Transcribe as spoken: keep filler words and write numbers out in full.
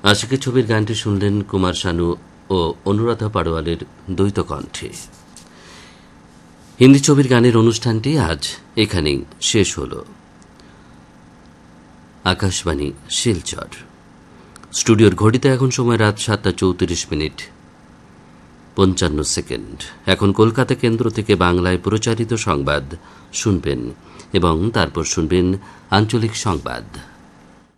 আশিকি ছবির গানটি শুনলেন কুমার শানু ও অনুরাধা পাড়োয়ালের দ্বৈত কণ্ঠে। হিন্দি ছবির গানের অনুষ্ঠানটি আজ এখানেই শেষ হল। আকাশবাণী শিলচর। স্টুডিওর ঘড়িতে এখন সময় রাত সাতটা চৌত্রিশ মিনিট পঞ্চান্ন সেকেন্ড। এখন কলকাতা কেন্দ্র থেকে বাংলায় প্রচারিত সংবাদ শুনবেন এবং তারপর শুনবেন আঞ্চলিক সংবাদ।